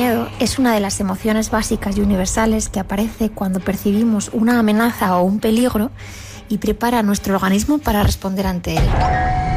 miedo es una de las emociones básicas y universales que aparece cuando percibimos una amenaza o un peligro y prepara nuestro organismo para responder ante él.